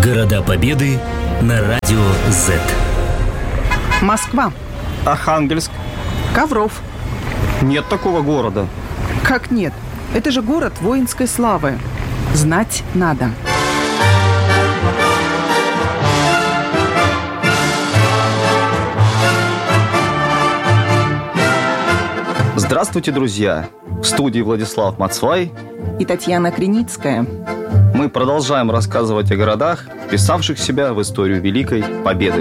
Города Победы на радио Z. Москва. Архангельск. Ковров. Нет такого города. Как нет? Это же город воинской славы. Знать надо. Здравствуйте, друзья! В студии Владислав Мацвай и Татьяна Криницкая. Мы продолжаем рассказывать о городах, вписавших себя в историю Великой Победы.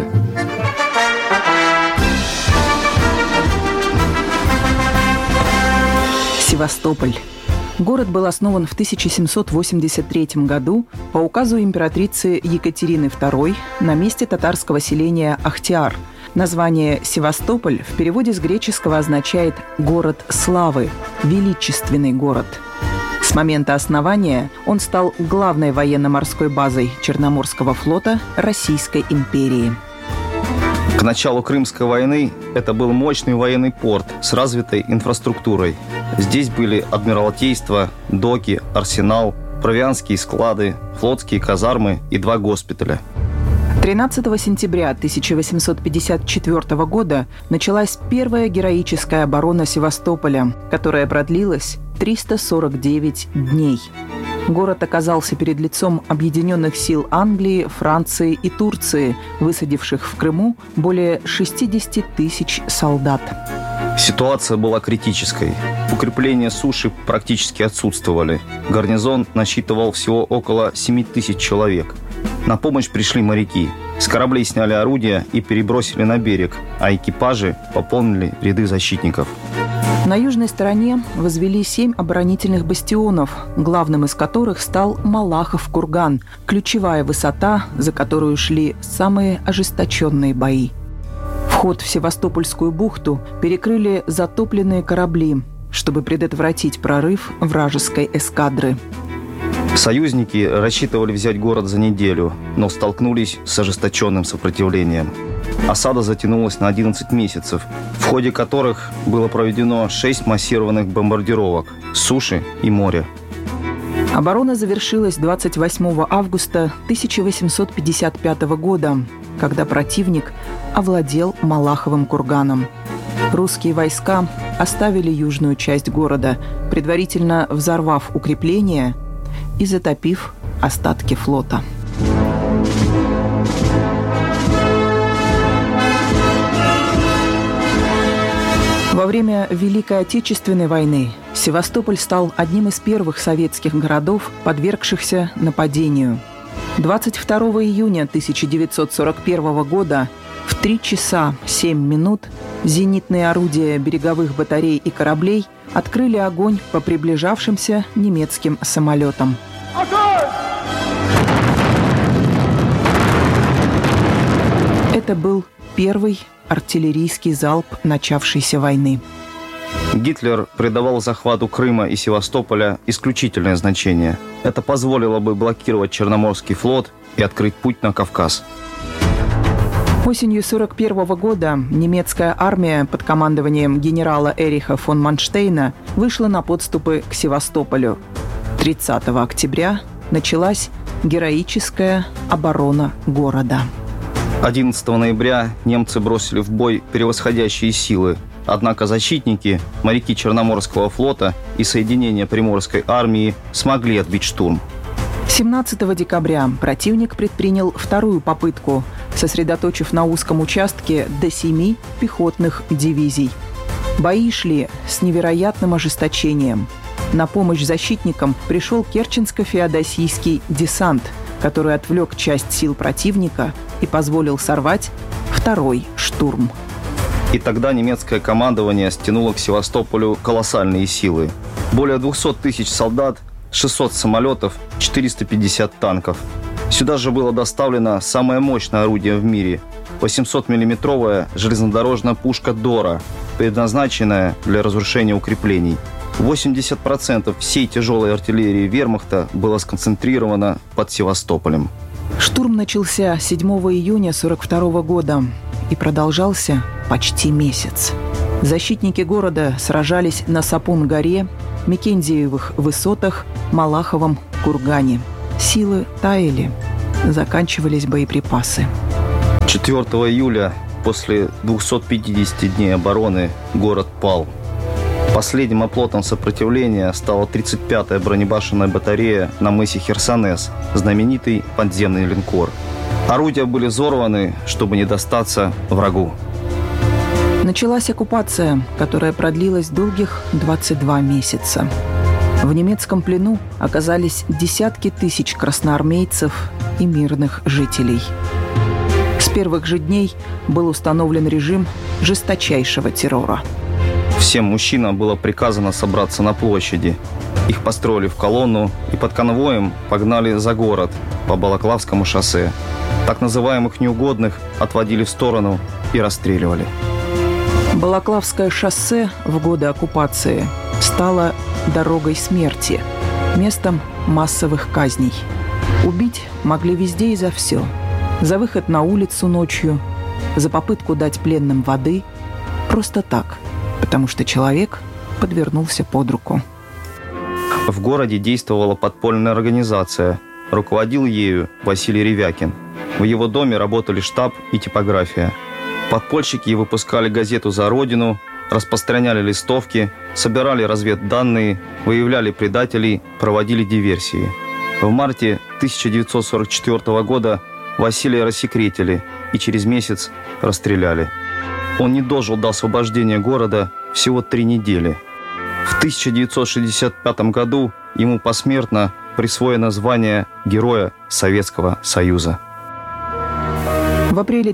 Севастополь. Город был основан в 1783 году по указу императрицы Екатерины II на месте татарского селения Ахтиар. Название «Севастополь» в переводе с греческого означает «город славы», «величественный город». С момента основания он стал главной военно-морской базой Черноморского флота Российской империи. К началу Крымской войны это был мощный военный порт с развитой инфраструктурой. Здесь были адмиралтейство, доки, арсенал, провианские склады, флотские казармы и 2 госпиталя. 13 сентября 1854 года началась первая героическая оборона Севастополя, которая продлилась 349 дней. Город оказался перед лицом объединенных сил Англии, Франции и Турции, высадивших в Крыму более 60 тысяч солдат. Ситуация была критической. Укрепления суши практически отсутствовали. Гарнизон насчитывал всего около 7 тысяч человек. На помощь пришли моряки. С кораблей сняли орудия и перебросили на берег, а экипажи пополнили ряды защитников. На южной стороне возвели 7 оборонительных бастионов, главным из которых стал Малахов курган, ключевая высота, за которую шли самые ожесточенные бои. Вход в Севастопольскую бухту перекрыли затопленные корабли, чтобы предотвратить прорыв вражеской эскадры. Союзники рассчитывали взять город за неделю, но столкнулись с ожесточенным сопротивлением. Осада затянулась на 11 месяцев, в ходе которых было проведено 6 массированных бомбардировок с суши и моря. Оборона завершилась 28 августа 1855 года, когда противник овладел Малаховым курганом. Русские войска оставили южную часть города, предварительно взорвав укрепления и затопив остатки флота. Во время Великой Отечественной войны Севастополь стал одним из первых советских городов, подвергшихся нападению. 22 июня 1941 года в 3 часа 7 минут зенитные орудия береговых батарей и кораблей открыли огонь по приближавшимся немецким самолетам. Это был первый артиллерийский залп начавшейся войны. Гитлер придавал захвату Крыма и Севастополя исключительное значение. Это позволило бы блокировать Черноморский флот и открыть путь на Кавказ. Осенью 1941 года немецкая армия под командованием генерала Эриха фон Манштейна вышла на подступы к Севастополю. 30 октября началась героическая оборона города. 11 ноября немцы бросили в бой превосходящие силы. Однако защитники, моряки Черноморского флота и соединения Приморской армии смогли отбить штурм. 17 декабря противник предпринял вторую попытку, сосредоточив на узком участке до 7 пехотных дивизий. Бои шли с невероятным ожесточением. На помощь защитникам пришел Керченско-Феодосийский десант, который отвлек часть сил противника и позволил сорвать второй штурм. И тогда немецкое командование стянуло к Севастополю колоссальные силы. Более 200 тысяч солдат, 600 самолетов, 450 танков. Сюда же было доставлено самое мощное орудие в мире – 800-миллиметровая железнодорожная пушка «Дора», предназначенная для разрушения укреплений. 80% всей тяжелой артиллерии вермахта было сконцентрировано под Севастополем. Штурм начался 7 июня 1942 года и продолжался почти месяц. Защитники города сражались на Сапун-горе, Мекензиевых высотах, Малаховом кургане. Силы таяли. заканчивались боеприпасы. 4 июля, после 250 дней обороны, город пал. Последним оплотом сопротивления стала 35-я бронебашенная батарея на мысе Херсонес, знаменитый подземный линкор. Орудия были взорваны, чтобы не достаться врагу. Началась оккупация, которая продлилась долгих 22 месяца. В немецком плену оказались десятки тысяч красноармейцев и мирных жителей. С первых же дней был установлен режим жесточайшего террора. Всем мужчинам было приказано собраться на площади. Их построили в колонну и под конвоем погнали за город по Балаклавскому шоссе. Так называемых неугодных отводили в сторону и расстреливали. Балаклавское шоссе в годы оккупации стало дорогой смерти, местом массовых казней. Убить могли везде и за все. За выход на улицу ночью, за попытку дать пленным воды, просто так, потому что человек подвернулся под руку. В городе действовала подпольная организация. Руководил ею Василий Ревякин. В его доме работали штаб и типография. Подпольщики выпускали газету «За Родину», распространяли листовки, собирали разведданные, выявляли предателей, проводили диверсии. В марте 1944 года Василия рассекретили и через месяц расстреляли. Он не дожил до освобождения города всего 3 недели. В 1965 году ему посмертно присвоено звание Героя Советского Союза. В апреле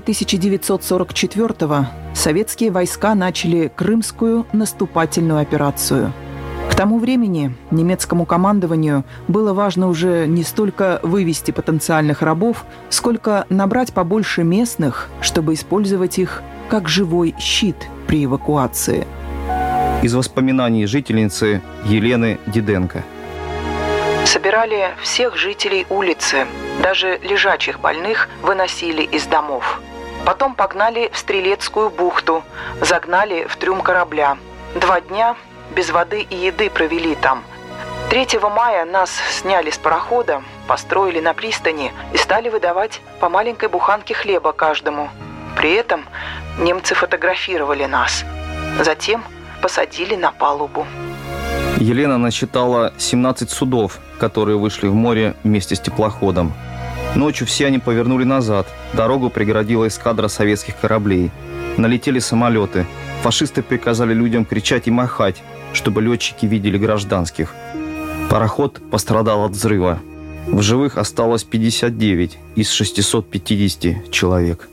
1944-го советские войска начали Крымскую наступательную операцию. К тому времени немецкому командованию было важно уже не столько вывести потенциальных рабов, сколько набрать побольше местных, чтобы использовать их как живой щит при эвакуации. Из воспоминаний жительницы Елены Диденко. Собирали всех жителей улицы, даже лежачих больных выносили из домов. Потом погнали в Стрелецкую бухту, загнали в трюм корабля. 2 дня без воды и еды провели там. 3 мая нас сняли с парохода, построили на пристани и стали выдавать по маленькой буханке хлеба каждому. При этом немцы фотографировали нас. Затем посадили на палубу. Елена насчитала 17 судов, которые вышли в море вместе с теплоходом. Ночью все они повернули назад. Дорогу преградила эскадра советских кораблей. Налетели самолеты. Фашисты приказали людям кричать и махать, чтобы летчики видели гражданских. Пароход пострадал от взрыва. В живых осталось 59 из 650 человек.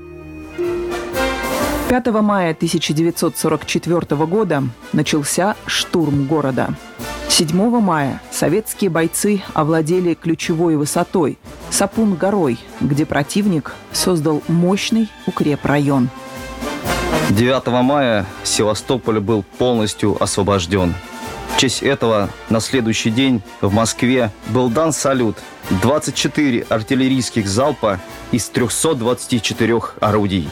5 мая 1944 года начался штурм города. 7 мая советские бойцы овладели ключевой высотой – Сапун-горой, где противник создал мощный укрепрайон. 9 мая Севастополь был полностью освобожден. В честь этого на следующий день в Москве был дан салют. 24 артиллерийских залпа из 324 орудий.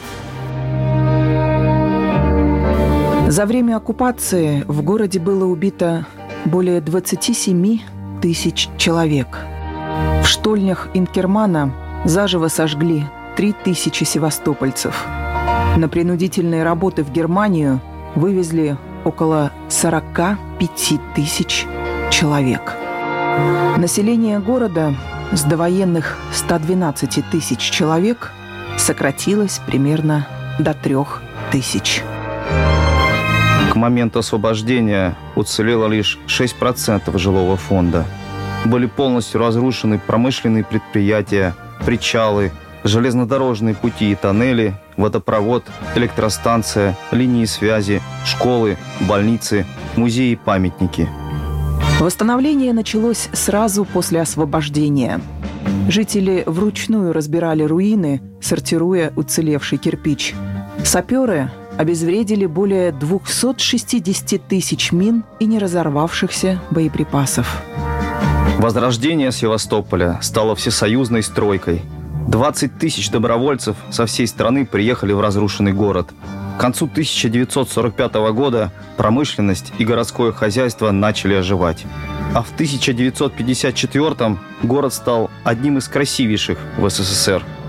За время оккупации в городе было убито более 27 тысяч человек. В штольнях Инкермана заживо сожгли 3000 севастопольцев. На принудительные работы в Германию вывезли около 45 тысяч человек. Население города с довоенных 112 тысяч человек сократилось примерно до 3000. К моменту освобождения уцелело лишь 6% жилого фонда. Были полностью разрушены промышленные предприятия, причалы, железнодорожные пути и тоннели, водопровод, электростанция, линии связи, школы, больницы, музеи и памятники. Восстановление началось сразу после освобождения. Жители вручную разбирали руины, сортируя уцелевший кирпич. Саперы обезвредили более 260 тысяч мин и неразорвавшихся боеприпасов. Возрождение Севастополя стало всесоюзной стройкой. 20 тысяч добровольцев со всей страны приехали в разрушенный город. К концу 1945 года промышленность и городское хозяйство начали оживать. А в 1954-м город стал одним из красивейших в СССР.